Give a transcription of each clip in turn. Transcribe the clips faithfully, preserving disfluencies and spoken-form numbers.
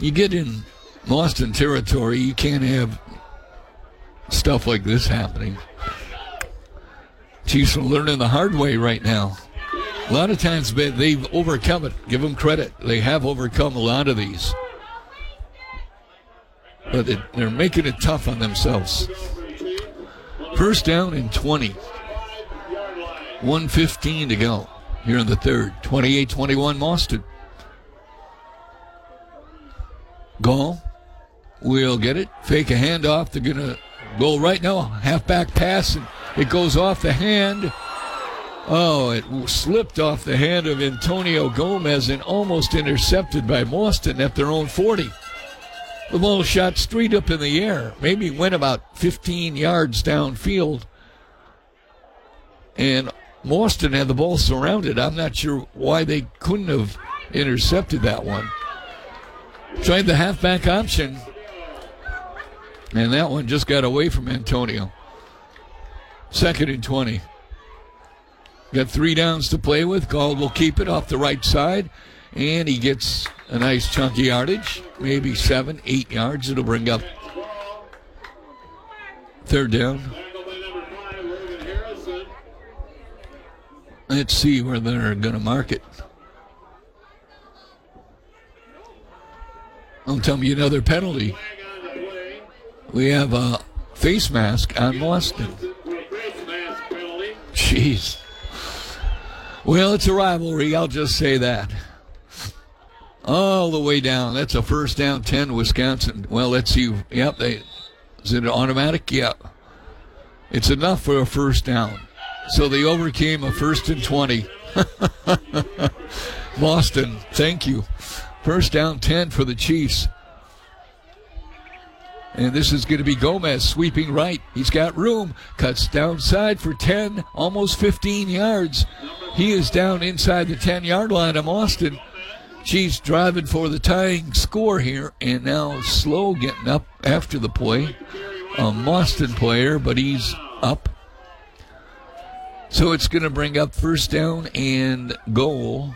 you get in Boston territory, you can't have stuff like this happening. Chiefs are learning the hard way right now. A lot of times they've overcome it. Give them credit. They have overcome a lot of these. But it, they're making it tough on themselves. First down and twenty. one fifteen to go here in the third. twenty-eight twenty-one Boston. Gall will get it. Fake a handoff. They're going to go right now. Halfback pass, and it goes off the hand. Oh, it slipped off the hand of Antonio Gomez and almost intercepted by Boston at their own forty. The ball shot straight up in the air. Maybe went about fifteen yards downfield. And Boston had the ball surrounded. I'm not sure why they couldn't have intercepted that one. Tried the halfback option. And that one just got away from Antonio. Second and twenty. Got three downs to play with. Gall will keep it off the right side. And he gets a nice chunk of yardage. Maybe seven, eight yards. It'll bring up third down. Let's see where they're going to mark it. Don't tell me another penalty. We have a face mask on Boston. Jeez. Well, it's a rivalry. I'll just say that. All the way down. That's a first down, ten, Wisconsin. Well, let's see. Yep. They, is it automatic? Yeah. It's enough for a first down. So they overcame a first and twenty. Boston, thank you. First down, ten for the Chiefs. And this is going to be Gomez sweeping right. He's got room. Cuts downside for ten, almost fifteen yards. He is down inside the ten-yard line of Boston. Chiefs driving for the tying score here, and now Slow getting up after the play. A Boston player, but he's up. So it's going to bring up first down and goal.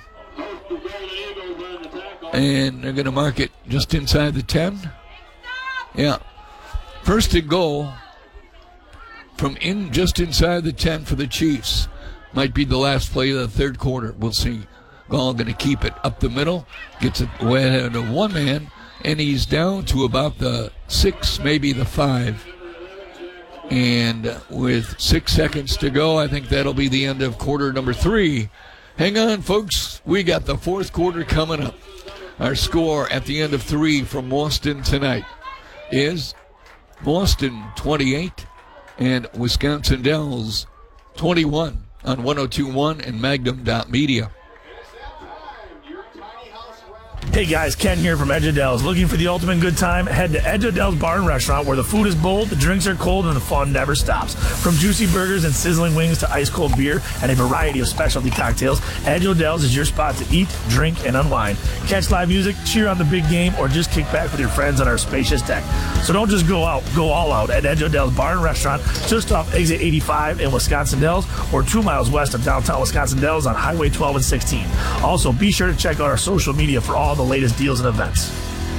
And they're going to mark it just inside the ten. Yeah. First and goal from in just inside the ten for the Chiefs. Might be the last play of the third quarter. We'll see. Gall going to keep it up the middle. Gets it ahead of one man. And he's down to about the six, maybe the five. And with six seconds to go, I think that'll be the end of quarter number three. Hang on, folks. We got the fourth quarter coming up. Our score at the end of three from Boston tonight is Boston twenty-eight and Wisconsin Dells twenty-one on one oh two point one and Magnum dot media. Hey guys, Ken here from Edge of Dells. Looking for the ultimate good time? Head to Edge of Dells Bar and Restaurant, where the food is bold, the drinks are cold, and the fun never stops. From juicy burgers and sizzling wings to ice cold beer and a variety of specialty cocktails, Edge of Dells is your spot to eat, drink, and unwind. Catch live music, cheer on the big game, or just kick back with your friends on our spacious deck. So don't just go out, go all out at Edge of Dells Bar and Restaurant, just off Exit eighty-five in Wisconsin Dells, or two miles west of downtown Wisconsin Dells on Highway twelve and sixteen. Also, be sure to check out our social media for all the latest deals and events.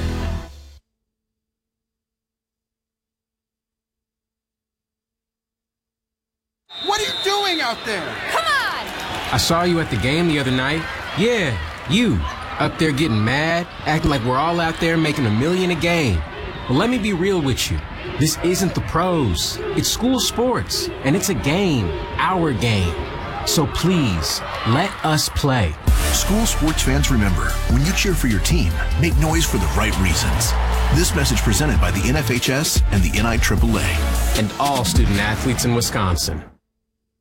What are you doing out there? Come on! I saw you at the game the other night. Yeah, you. Up there getting mad, acting like we're all out there making a million a game. Well, let me be real with you. This isn't the pros. It's school sports, and it's a game, our game. So please, let us play. School sports fans, remember, when you cheer for your team, make noise for the right reasons. This message presented by the N F H S and the N I A A A. And all student athletes in Wisconsin.